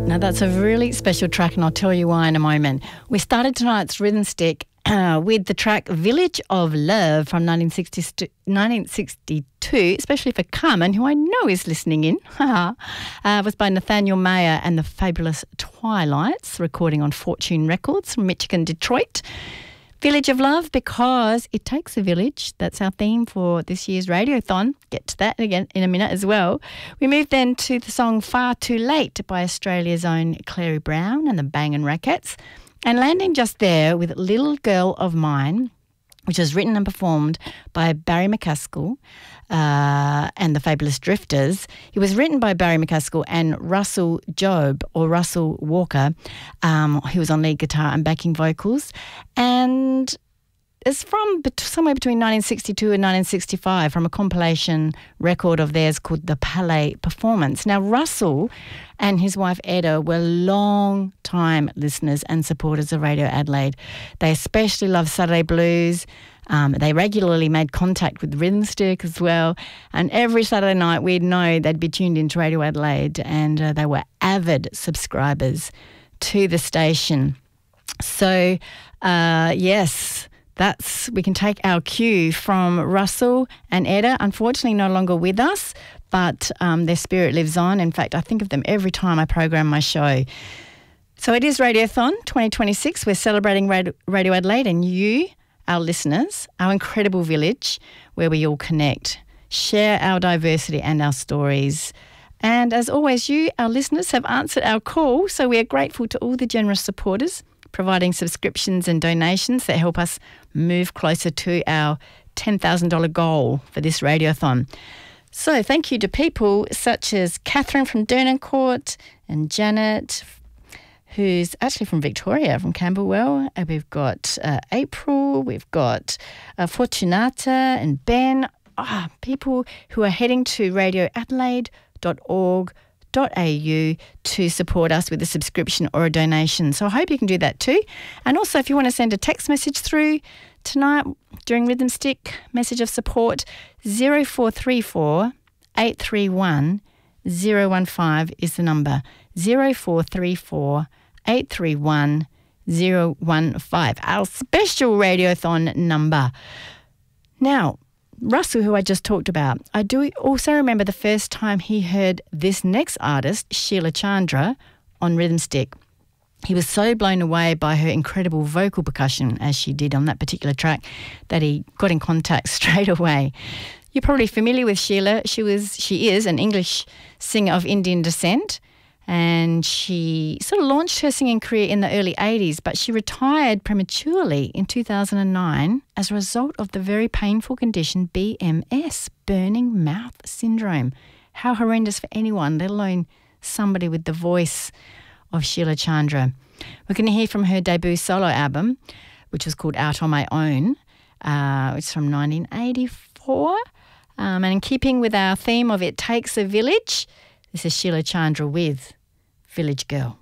Now that's a really special track, and I'll tell you why in a moment. We started tonight's Rhythm Stick with the track Village of Love from 1962, especially for Carmen, who I know is listening in. Was by Nathaniel Mayer and the Fabulous Twilights, recording on Fortune Records from Michigan, Detroit. Village of Love, because it takes a village. That's our theme for this year's Radiothon. Get to that again in a minute as well. We move then to the song Far Too Late by Australia's own Clary Brown and the Bangin' Rackets. And landing just there with Little Girl of Mine, which was written and performed by Barry McCaskill and the Fabulous Drifters. It was written by Barry McCaskill and Russell Job, or Russell Walker, who was on lead guitar and backing vocals. And it's from somewhere between 1962 and 1965 from a compilation record of theirs called The Palais Performance. Now, Russell and his wife Etta were long-time listeners and supporters of Radio Adelaide. They especially loved Saturday Blues. They regularly made contact with Rhythm Stick as well. And every Saturday night we'd know they'd be tuned into Radio Adelaide, and they were avid subscribers to the station. So, yes, we can take our cue from Russell and Etta, unfortunately no longer with us, but their spirit lives on. In fact, I think of them every time I program my show. So it is Radiothon 2026. We're celebrating Radio Adelaide and you, our listeners, our incredible village where we all connect, share our diversity and our stories. And as always, you, our listeners, have answered our call, so we are grateful to all the generous supporters providing subscriptions and donations that help us move closer to our $10,000 goal for this Radiothon. So thank you to people such as Catherine from Dernancourt and Janet, who's actually from Victoria, from Camberwell. We've got April, we've got Fortunata and Ben, people who are heading to radioadelaide.org.au to support us with a subscription or a donation. So I hope you can do that too. And also, if you want to send a text message through tonight during Rhythm Stick, message of support, 0434 831 015 is the number. 0434 831 015, our special Radiothon number. Now, Russell, who I just talked about, I do also remember the first time he heard this next artist, Sheila Chandra, on Rhythm Stick. He was so blown away by her incredible vocal percussion, as she did on that particular track, that he got in contact straight away. You're probably familiar with Sheila. She is an English singer of Indian descent, and she sort of launched her singing career in the early 80s, but she retired prematurely in 2009 as a result of the very painful condition BMS, burning mouth syndrome. How horrendous for anyone, let alone somebody with the voice of Sheila Chandra. We're going to hear from her debut solo album, which was called Out on My Own. It's from 1984. And in keeping with our theme of It Takes a Village, this is Sheila Chandra with Village Girl.